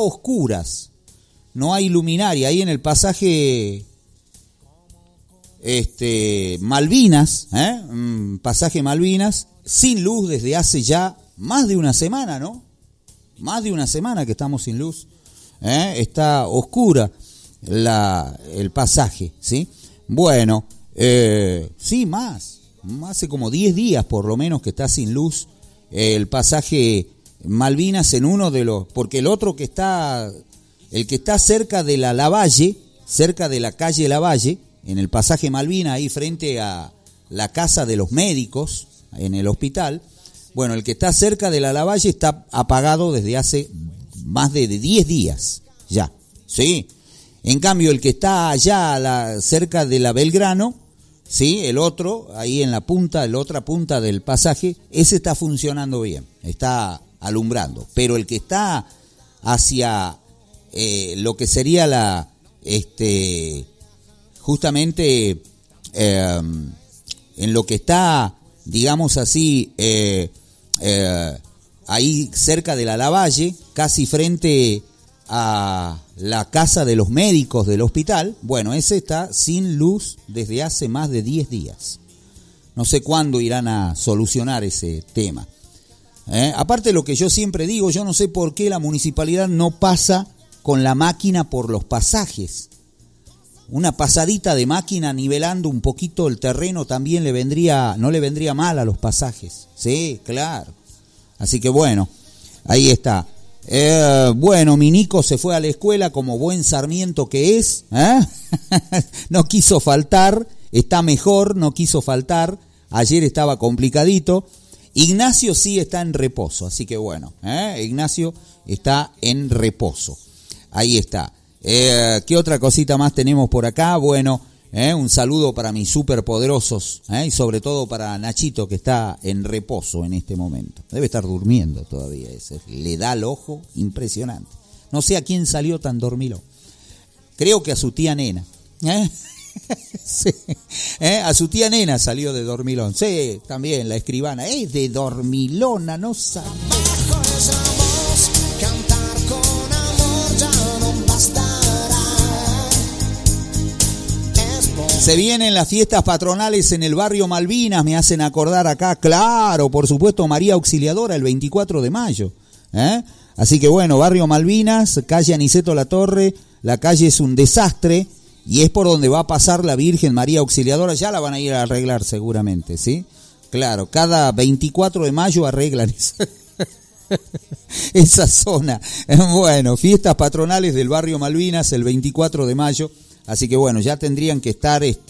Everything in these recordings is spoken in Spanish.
oscuras, no hay luminaria. Ahí en el pasaje Malvinas, pasaje Malvinas, sin luz desde hace ya más de una semana, ¿no? Más de una semana que estamos sin luz. Está oscura el pasaje, ¿sí? Bueno, sí, hace como 10 días por lo menos que está sin luz el pasaje Malvinas en uno de los, porque el otro que está, el que está cerca de la Lavalle, cerca de la calle Lavalle, en el pasaje Malvinas, ahí frente a la casa de los médicos, en el hospital, bueno, el que está cerca de la Lavalle está apagado desde hace más de 10 días, ya, sí. En cambio, el que está allá cerca de la Belgrano, sí, el otro, ahí en la punta, la otra punta del pasaje, ese está funcionando bien, está alumbrando. Pero el que está hacia lo que sería justamente en lo que está, digamos así, ahí cerca de la Lavalle, casi frente a la casa de los médicos del hospital, bueno, ese está sin luz desde hace más de 10 días. No sé cuándo irán a solucionar ese tema. Aparte de lo que yo siempre digo, yo no sé por qué la municipalidad no pasa con la máquina por los pasajes. Una pasadita de máquina nivelando un poquito el terreno también no le vendría mal a los pasajes. Sí, claro. Así que bueno, ahí está. Bueno, mi Nico se fue a la escuela como buen sarmiento que es, no quiso faltar, está mejor, no quiso faltar, ayer estaba complicadito. Ignacio sí está en reposo, así que bueno, Ignacio está en reposo, ahí está. ¿Qué otra cosita más tenemos por acá? Bueno, un saludo para mis superpoderosos, y sobre todo para Nachito, que está en reposo en este momento. Debe estar durmiendo todavía, le da el ojo impresionante. No sé a quién salió tan dormilón. Creo que a su tía Nena. Sí. A su tía Nena salió de dormilón. Sí, también la escribana. Es de dormilona, no sabe. Bajo esa voz, cantar con amor ya no bastará. Se vienen las fiestas patronales en el barrio Malvinas, me hacen acordar acá, claro, por supuesto, María Auxiliadora el 24 de mayo. Así que bueno, barrio Malvinas, calle Aniceto La Torre, la calle es un desastre y es por donde va a pasar la Virgen María Auxiliadora, ya la van a ir a arreglar seguramente, ¿sí? Claro, cada 24 de mayo arreglan esa zona. Bueno, fiestas patronales del barrio Malvinas el 24 de mayo. Así que bueno, ya tendrían que estar, el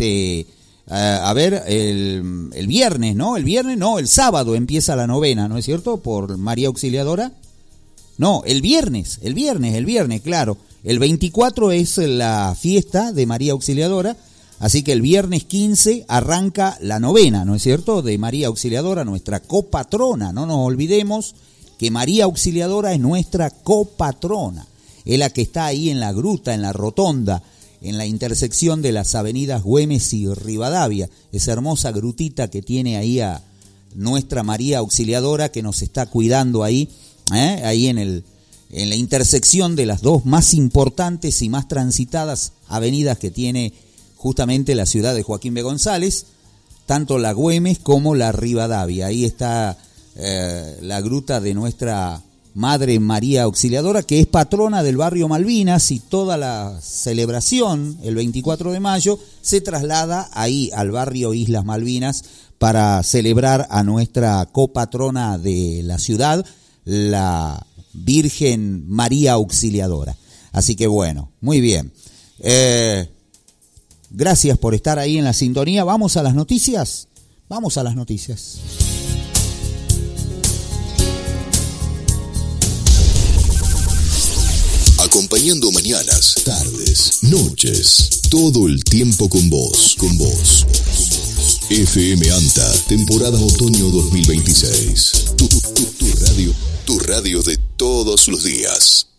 viernes, ¿no? El sábado empieza la novena, ¿no es cierto? Por María Auxiliadora. No, el viernes, claro. El 24 es la fiesta de María Auxiliadora, así que el viernes 15 arranca la novena, ¿no es cierto? De María Auxiliadora, nuestra copatrona. No nos olvidemos que María Auxiliadora es nuestra copatrona. Es la que está ahí en la gruta, en la rotonda, en la intersección de las avenidas Güemes y Rivadavia, esa hermosa grutita que tiene ahí a nuestra María Auxiliadora que nos está cuidando ahí, ahí en la intersección de las dos más importantes y más transitadas avenidas que tiene justamente la ciudad de Joaquín B. González, tanto la Güemes como la Rivadavia. Ahí está la gruta de nuestra Madre María Auxiliadora, que es patrona del barrio Malvinas, y toda la celebración, el 24 de mayo, se traslada ahí al barrio Islas Malvinas para celebrar a nuestra copatrona de la ciudad, la Virgen María Auxiliadora. Así que bueno, muy bien. Gracias por estar ahí en la sintonía. ¿Vamos a las noticias? Vamos a las noticias. Acompañando mañanas, tardes, noches, todo el tiempo con vos. FM Anta, temporada otoño 2026. Tu radio de todos los días.